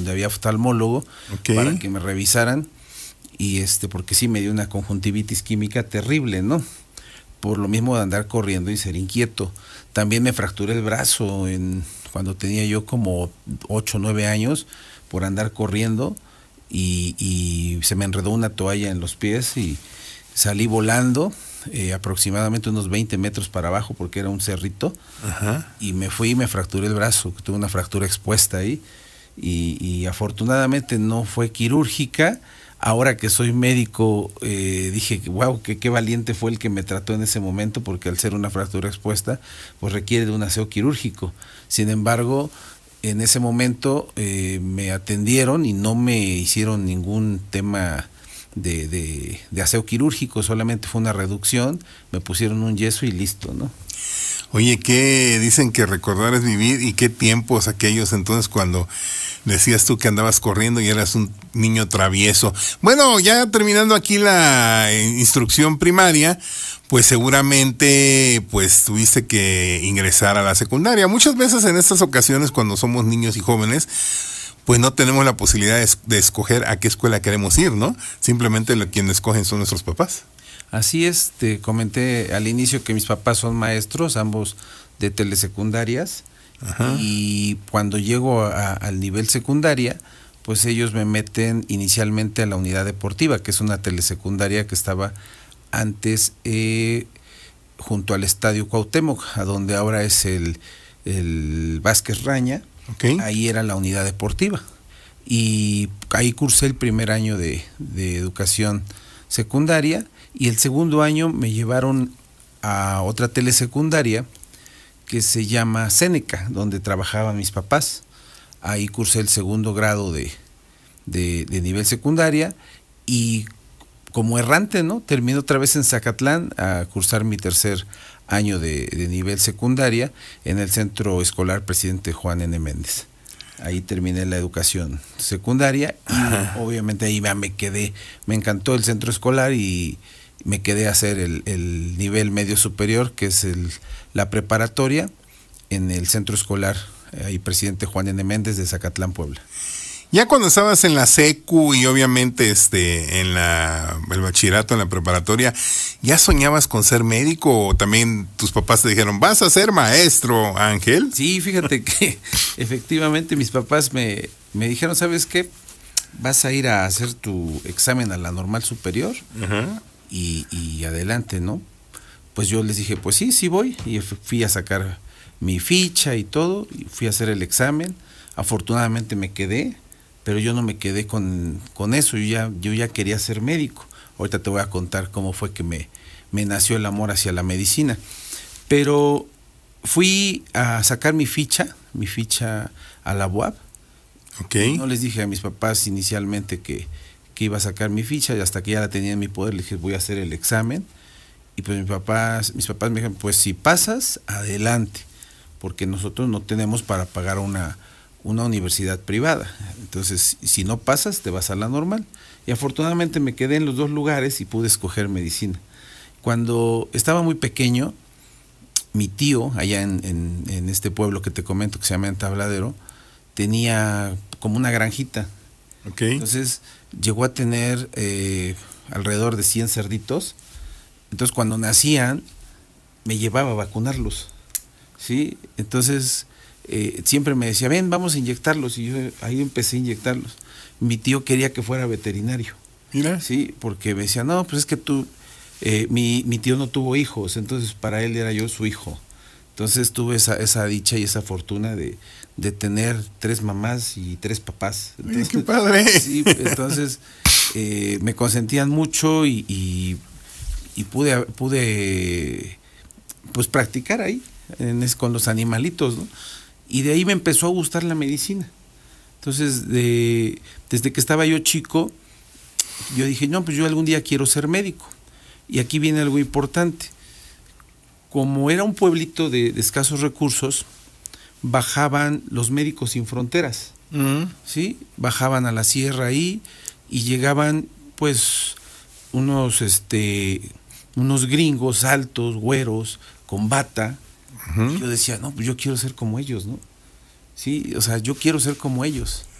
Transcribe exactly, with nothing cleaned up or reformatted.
donde había oftalmólogo, okay, para que me revisaran, y este, porque sí me dio una conjuntivitis química terrible, ¿no? Por lo mismo de andar corriendo y ser inquieto. También me fracturé el brazo en, cuando tenía yo como ocho o nueve años, por andar corriendo, y, y se me enredó una toalla en los pies y salí volando eh, aproximadamente unos veinte metros para abajo, porque era un cerrito. Ajá. Y me fui y me fracturé el brazo, tuve una fractura expuesta ahí, y, y afortunadamente no fue quirúrgica. Ahora que soy médico, eh, dije, wow, que qué valiente fue el que me trató en ese momento, porque al ser una fractura expuesta, pues requiere de un aseo quirúrgico. Sin embargo, en ese momento eh, me atendieron y no me hicieron ningún tema de, de, de aseo quirúrgico, solamente fue una reducción, me pusieron un yeso y listo, ¿no? Oye, ¿qué dicen que recordar es vivir? ¿Y qué tiempos aquellos entonces cuando decías tú que andabas corriendo y eras un niño travieso? Bueno, ya terminando aquí la instrucción primaria, pues seguramente pues tuviste que ingresar a la secundaria. Muchas veces en estas ocasiones, cuando somos niños y jóvenes, pues no tenemos la posibilidad de, de escoger a qué escuela queremos ir, ¿no? Simplemente lo, quienes escogen son nuestros papás. Así es, te comenté al inicio que mis papás son maestros, ambos de telesecundarias. Ajá. Y cuando llego a, al nivel secundaria, pues ellos me meten inicialmente a la unidad deportiva, que es una telesecundaria que estaba antes eh, junto al Estadio Cuauhtémoc, a donde ahora es el, el Vázquez Raña. Okay. Ahí era la unidad deportiva. Y ahí cursé el primer año de, de educación secundaria, y el segundo año me llevaron a otra telesecundaria que se llama Seneca, donde trabajaban mis papás. Ahí cursé el segundo grado de, de, de nivel secundaria, y como errante, ¿no? Terminé otra vez en Zacatlán a cursar mi tercer año de, de nivel secundaria en el Centro Escolar Presidente Juan N. Méndez. Ahí terminé la educación secundaria y Ajá. obviamente ahí me quedé, me encantó el centro escolar y me quedé a hacer el, el nivel medio superior, que es el, la preparatoria, en el centro escolar, ahí Presidente Juan N. Méndez de Zacatlán, Puebla. Ya cuando estabas en la secu y obviamente este en la el bachillerato, en la preparatoria, ¿ya soñabas con ser médico o también tus papás te dijeron, vas a ser maestro, Ángel? Sí, fíjate que efectivamente mis papás me, me dijeron, ¿sabes qué? Vas a ir a hacer tu examen a la normal superior. Ajá. y, y adelante, ¿no? Pues yo les dije, pues sí, sí voy, y fui a sacar mi ficha y todo, y fui a hacer el examen. Afortunadamente me quedé, pero yo no me quedé con, con eso, yo ya, yo ya quería ser médico. Ahorita te voy a contar cómo fue que me, me nació el amor hacia la medicina. Pero fui a sacar mi ficha, mi ficha a la U A B. Okay. No les dije a mis papás inicialmente que, que iba a sacar mi ficha, y hasta que ya la tenía en mi poder, les dije, voy a hacer el examen. Y pues mis papás, mis papás me dijeron, pues si pasas, adelante, porque nosotros no tenemos para pagar una, una universidad privada. Entonces, si no pasas, te vas a la normal. Y afortunadamente me quedé en los dos lugares y pude escoger medicina. Cuando estaba muy pequeño, mi tío, allá en, en, en este pueblo que te comento, que se llama Entabladero, tenía como una granjita. Okay. Entonces, llegó a tener eh, alrededor de cien cerditos. Entonces, cuando nacían, me llevaba a vacunarlos, ¿sí? Entonces, eh, siempre me decía, ven, vamos a inyectarlos, y yo ahí empecé a inyectarlos. Mi tío quería que fuera veterinario. Mira. Sí, porque me decía, no, pues es que tú, eh, mi, mi tío no tuvo hijos, entonces para él era yo su hijo. Entonces tuve esa, esa dicha y esa fortuna de, de tener tres mamás y tres papás. Entonces, ¡ay, qué padre! Sí, entonces eh, me consentían mucho y, y, y pude, pude pues practicar ahí en, es, con los animalitos, ¿no? Y de ahí me empezó a gustar la medicina. Entonces, de, desde que estaba yo chico, yo dije, no, pues yo algún día quiero ser médico. Y aquí viene algo importante. Como era un pueblito de, de escasos recursos, bajaban los médicos sin fronteras, uh-huh. ¿sí? Bajaban a la sierra ahí y llegaban, pues, unos, este, unos gringos altos, güeros, con bata. Uh-huh. Y yo decía, no, pues yo quiero ser como ellos, ¿no? Sí, o sea, yo quiero ser como ellos.